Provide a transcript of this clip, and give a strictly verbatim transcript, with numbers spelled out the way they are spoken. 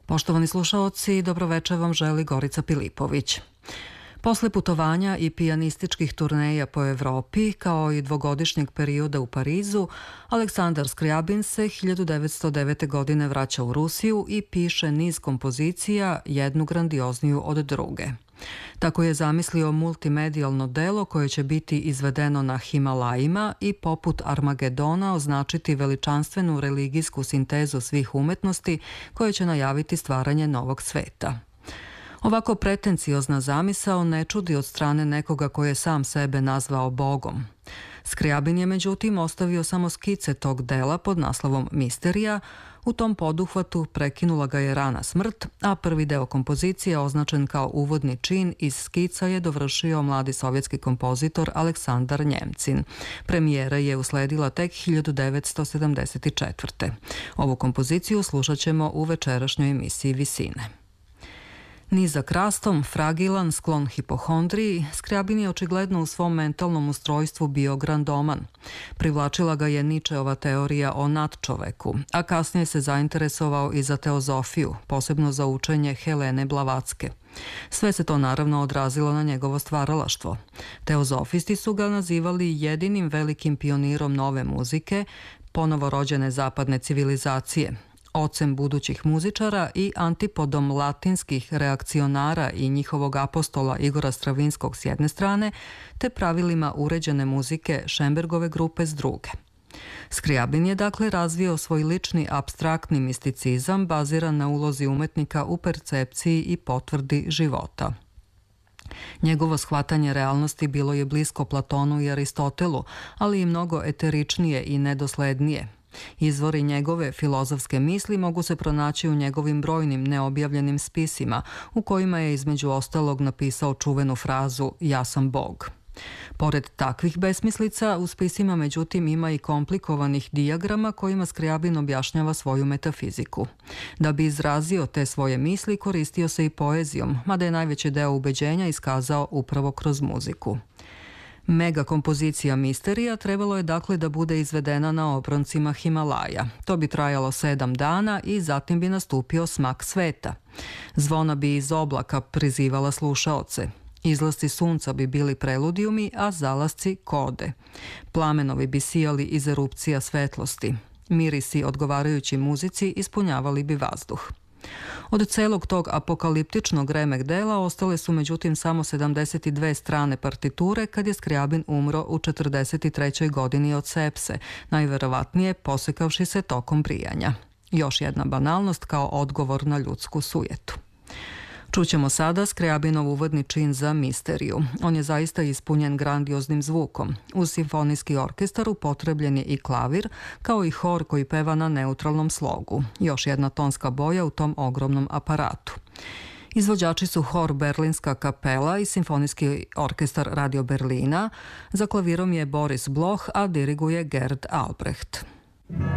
Poštovani slušaoci, dobroveče vam želi Gorica Pilipović. Posle putovanja i pijanističkih turneja po Evropi, kao i dvogodišnjeg perioda u Parizu, Aleksandar Skryabin se hiljadu devetsto devete. godine vraća u Rusiju i piše niz kompozicija, jednu grandiozniju od druge. Tako je zamislio multimedijalno delo koje će biti izvedeno na Himalajima i poput Armagedona označiti veličanstvenu religijsku sintezu svih umetnosti koje će najaviti stvaranje novog sveta. Ovako pretenciozna zamisao ne čudi od strane nekoga koji je sam sebe nazvao Bogom. Skryabin je međutim ostavio samo skice tog dela pod naslovom Misterija. U tom poduhvatu prekinula ga je rana smrt, a prvi deo kompozicije označen kao uvodni čin iz skica je dovršio mladi sovjetski kompozitor Aleksandar Njemcin. Premijera je usledila tek hiljadu devetsto sedamdeset četvrte. Ovu kompoziciju slušat ćemo u večerašnjoj emisiji Visine. Nizak rastom, fragilan, sklon hipohondriji, Skryabin je očigledno u svom mentalnom ustrojstvu bio grandoman. Privlačila ga je Ničeova teorija o nadčoveku, a kasnije se zainteresovao i za teozofiju, posebno za učenje Helene Blavatske. Sve se to naravno odrazilo na njegovo stvaralaštvo. Teozofisti su ga nazivali jedinim velikim pionirom nove muzike, ponovo rođene zapadne civilizacije, ocem budućih muzičara i antipodom latinskih reakcionara i njihovog apostola Igora Stravinskog s jedne strane, te pravilima uređene muzike Šembergove grupe s druge. Skryabin je dakle razvio svoj lični apstraktni misticizam baziran na ulozi umetnika u percepciji i potvrdi života. Njegovo shvatanje realnosti bilo je blisko Platonu i Aristotelu, ali i mnogo eteričnije i nedoslednije. Izvori njegove filozofske misli mogu se pronaći u njegovim brojnim neobjavljenim spisima, u kojima je između ostalog napisao čuvenu frazu "Ja sam Bog". Pored takvih besmislica, u spisima međutim ima i komplikovanih dijagrama kojima Skryabin objašnjava svoju metafiziku. Da bi izrazio te svoje misli, koristio se i poezijom, mada je najveći deo ubeđenja iskazao upravo kroz muziku. Mega kompozicija Misterija trebalo je dakle da bude izvedena na obroncima Himalaja. To bi trajalo sedam dana i zatim bi nastupio smak sveta. Zvona bi iz oblaka prizivala slušaoce. Izlasci sunca bi bili preludijumi, a zalasci kode. Plamenovi bi sijali iz erupcija svetlosti. Mirisi odgovarajući muzici ispunjavali bi vazduh. Od celog tog apokaliptičnog remek dela ostale su međutim samo sedamdeset dve strane partiture kad je Skryabin umro u četrdeset trećoj. godini od sepse, najverovatnije posekavši se tokom brijanja. Još jedna banalnost kao odgovor na ljudsku sujetu. Čućemo sada Skryabinov uvodni čin za Misteriju. On je zaista ispunjen grandioznim zvukom. Uz simfonijski orkestar upotrebljen je i klavir, kao i hor koji peva na neutralnom slogu. Još jedna tonska boja u tom ogromnom aparatu. Izvođači su hor Berlinska kapela i simfonijski orkestar Radio Berlina. Za klavirom je Boris Bloch, a diriguje Gerd Albrecht.